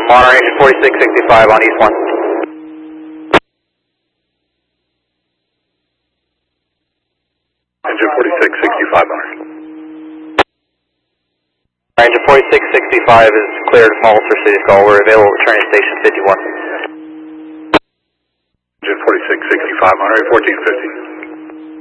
Monterey 4665 on East 1. Engine 4665 Monterey. Engine 4665 is cleared from Ulster City Call. We're available returning station 51. Engine 4665 Monterey 1450.